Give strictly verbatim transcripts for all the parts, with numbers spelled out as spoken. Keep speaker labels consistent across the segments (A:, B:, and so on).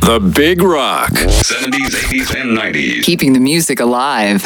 A: The Big Rock.
B: seventies, eighties and nineties.
C: Keeping the music alive.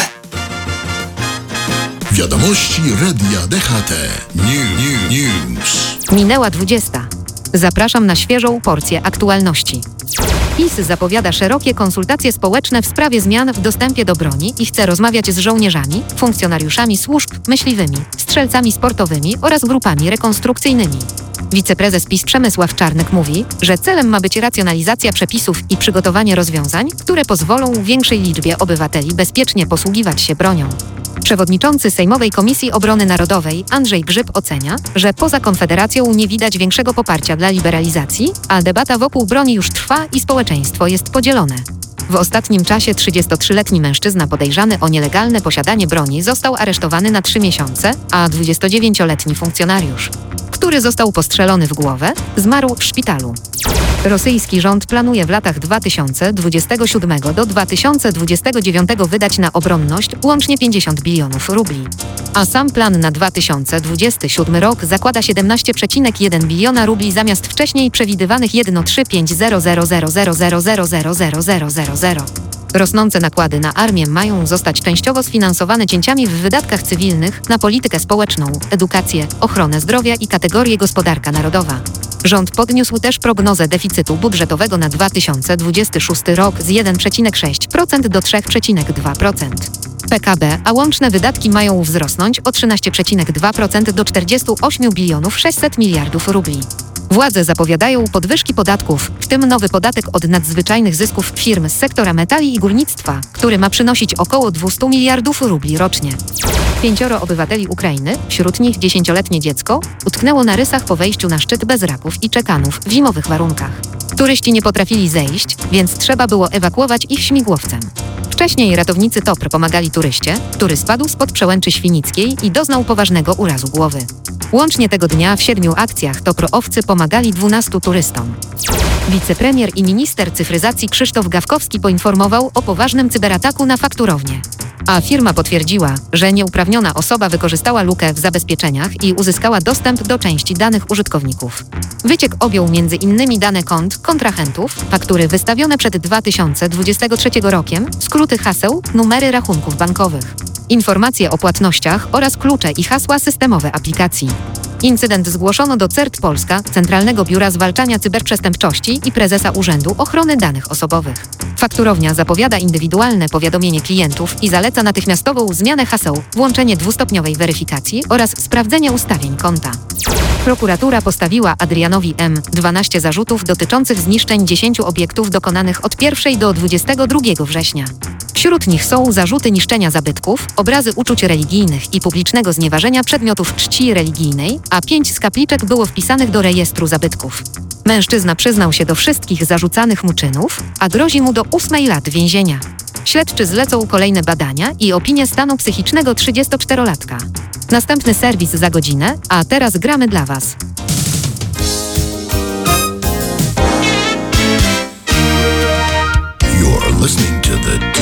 D: Wiadomości Radia D H T. New, new, news.
E: Minęła dwudziesta. Zapraszam na świeżą porcję aktualności. PiS zapowiada szerokie konsultacje społeczne w sprawie zmian w dostępie do broni i chce rozmawiać z żołnierzami, funkcjonariuszami służb, myśliwymi, strzelcami sportowymi oraz grupami rekonstrukcyjnymi. Wiceprezes PiS Przemysław Czarnek mówi, że celem ma być racjonalizacja przepisów i przygotowanie rozwiązań, które pozwolą większej liczbie obywateli bezpiecznie posługiwać się bronią. Przewodniczący Sejmowej Komisji Obrony Narodowej Andrzej Grzyb ocenia, że poza Konfederacją nie widać większego poparcia dla liberalizacji, a debata wokół broni już trwa i społeczeństwo jest podzielone. W ostatnim czasie trzydziestotrzyletni mężczyzna podejrzany o nielegalne posiadanie broni został aresztowany na trzy miesiące, a dwudziestodziewięcioletni funkcjonariusz, który został postrzelony w głowę, zmarł w szpitalu. Rosyjski rząd planuje w latach dwa tysiące dwudziestego siódmego do dwa tysiące dwudziestego dziewiątego wydać na obronność łącznie pięćdziesiąt bilionów rubli. A sam plan na dwa tysiące dwudziesty siódmy rok zakłada siedemnaście przecinek jeden biliona rubli zamiast wcześniej przewidywanych jeden przecinek trzysta pięćdziesiąt zero zero zero zero zero zero zero zero zero zero zero. Rosnące nakłady na armię mają zostać częściowo sfinansowane cięciami w wydatkach cywilnych na politykę społeczną, edukację, ochronę zdrowia i kategorię gospodarka narodowa. Rząd podniósł też prognozę deficytu budżetowego na dwa tysiące dwudziesty szósty rok z jeden przecinek sześć procent do trzy przecinek dwa procent P K B, a łączne wydatki mają wzrosnąć o trzynaście przecinek dwa procent do czterdzieści osiem bilionów sześćset miliardów rubli. Władze zapowiadają podwyżki podatków, w tym nowy podatek od nadzwyczajnych zysków firm z sektora metali i górnictwa, który ma przynosić około dwieście miliardów rubli rocznie. Pięcioro obywateli Ukrainy, wśród nich dziesięcioletnie dziecko, utknęło na rysach po wejściu na szczyt bez raków i czekanów w zimowych warunkach. Turyści nie potrafili zejść, więc trzeba było ewakuować ich śmigłowcem. Wcześniej ratownicy T O P R pomagali turyście, który spadł spod przełęczy Świnickiej i doznał poważnego urazu głowy. Łącznie tego dnia w siedmiu akcjach T O P R-owcy pomagali dwunastu turystom. Wicepremier i minister cyfryzacji Krzysztof Gawkowski poinformował o poważnym cyberataku na fakturownię. A firma potwierdziła, że nieuprawniona osoba wykorzystała lukę w zabezpieczeniach i uzyskała dostęp do części danych użytkowników. Wyciek objął między innymi dane kont kontrahentów, faktury wystawione przed dwa tysiące dwudziestym trzecim rokiem, skróty haseł, numery rachunków bankowych, informacje o płatnościach oraz klucze i hasła systemowe aplikacji. Incydent zgłoszono do C E R T Polska, Centralnego Biura Zwalczania Cyberprzestępczości i prezesa Urzędu Ochrony Danych Osobowych. Fakturownia zapowiada indywidualne powiadomienie klientów i zaleca natychmiastową zmianę haseł, włączenie dwustopniowej weryfikacji oraz sprawdzenie ustawień konta. Prokuratura postawiła Adrianowi M. dwanaście zarzutów dotyczących zniszczeń dziesięciu obiektów dokonanych od pierwszego do dwudziestego drugiego września. Wśród nich są zarzuty niszczenia zabytków, obrazy uczuć religijnych i publicznego znieważenia przedmiotów czci religijnej, a pięć z kapliczek było wpisanych do rejestru zabytków. Mężczyzna przyznał się do wszystkich zarzucanych mu czynów, a grozi mu do ósmej lat więzienia. Śledczy zlecą kolejne badania i opinię stanu psychicznego trzydziestoczterolatka. Następny serwis za godzinę, a teraz gramy dla Was.
D: You're listening to the